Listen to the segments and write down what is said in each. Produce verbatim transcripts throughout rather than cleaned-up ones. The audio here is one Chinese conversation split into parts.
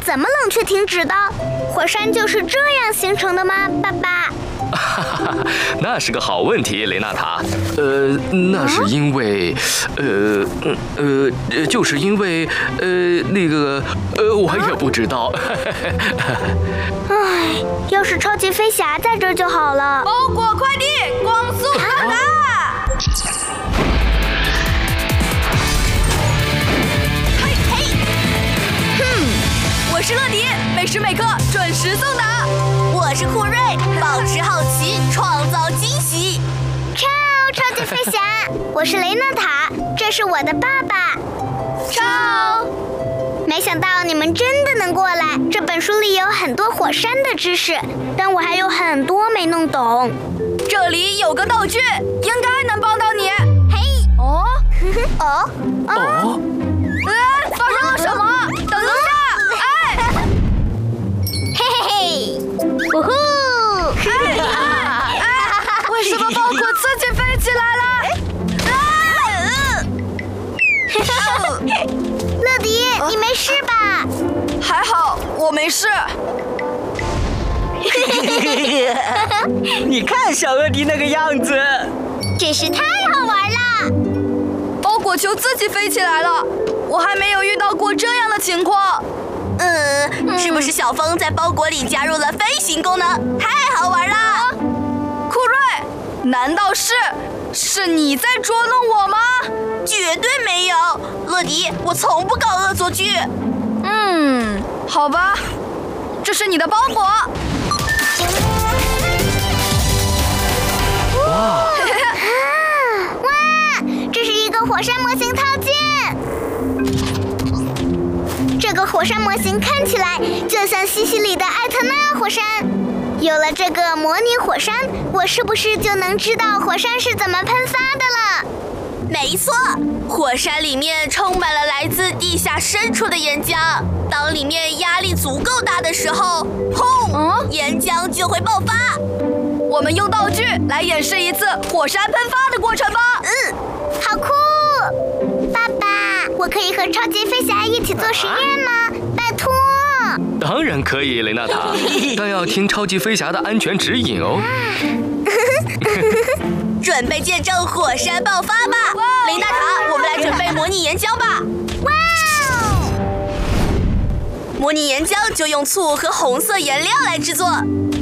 怎么冷却停止的？火山就是这样形成的吗，爸爸？ 哈哈，那是个好问题，雷纳塔。呃，那是因为，呃，呃，就是因为，呃，那个，呃，我也不知道。 唉，要是超级飞侠在这儿就好了。 包裹快递，光速到达。嘿嘿，哼，我是乐迪，每时每刻准时送达。 我是酷瑞，保持好奇，创造惊喜。 超超级飞侠，我是雷纳塔，这是我的爸爸。 超， 没想到你们真的能过来。这本书里有很多火山的知识，但我还有很多没弄懂。 这里有个道具，应该能帮到你。 嘿， 哦， 哦哦， 呃，发生了什么？等一下，哎， 嘿嘿嘿，呜呼！ 哎哎，为什么包裹自己飞起来了？ 乐迪，你没事吧？ 还好，我没事。 你看小乐迪那个样子， 真是太好玩了！ 包裹球自己飞起来了，我还没有遇到过这样的情况。 嗯，是不是小风在包裹里加入了飞行功能？太好玩了！ 酷瑞，难道是是你在捉弄我吗？ 绝对没有，乐迪，我从不搞恶作剧。 嗯，好吧，这是你的包裹。 哇！ 哇，这是一个火山模型套件。这个火山模型看起来就像西西里的艾特纳火山。有了这个模拟火山，我是不是就能知道火山是怎么喷发的了？ 没错，火山里面充满了来自地下深处的岩浆。当里面压力足够大的时候，砰， 嗯岩浆就会爆发。 我们用道具来演示一次火山喷发的过程吧。 嗯， 好酷！爸爸，我可以和超级飞侠一起做实验吗？拜托！ 当然可以，雷纳塔，但要听超级飞侠的安全指引哦。 准备见证火山爆发吧！雷纳塔，我们来准备模拟岩浆吧。 哇哦！ 模拟岩浆就用醋和红色颜料来制作。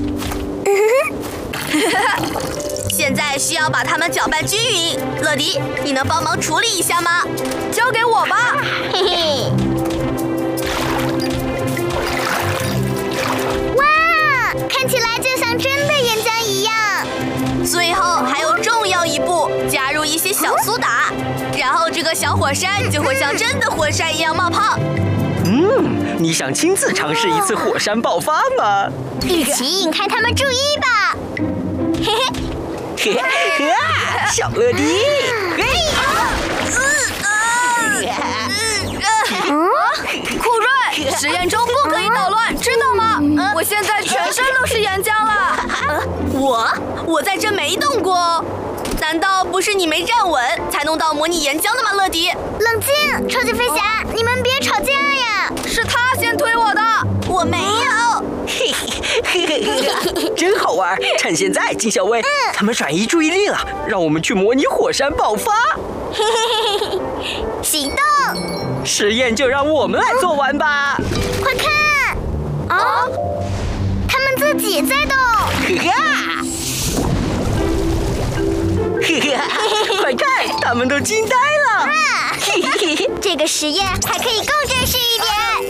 现在需要把它们搅拌均匀。乐迪，你能帮忙处理一下吗？ 交给我吧。 嘿嘿！哇，看起来就像真的岩浆一样。 最后还有重要一步，加入一些小苏打，然后这个小火山就会像真的火山一样冒泡。 嗯，你想亲自尝试一次火山爆发吗？ 一起引开他们注意吧。嘿嘿。 嘿嘿，小乐迪，嘿， 酷瑞，实验中不可以捣乱，知道吗？我现在全身都是岩浆了。 我我在这没动过哦，难道不是你没站稳才弄到模拟岩浆的吗？乐迪， 冷静，超级飞侠，你们别吵架呀！ 是他先推我的， 我没有。 嘿嘿嘿嘿，真好玩！趁现在，金小薇，他们转移注意力了，让我们去模拟火山爆发。 嘿嘿嘿嘿，行动！ 实验就让我们来做完吧。 快看！哦，他们自己在动。 哈哈！哈哈！快看，他们都惊呆了。 啊！这个实验还可以更正式一点。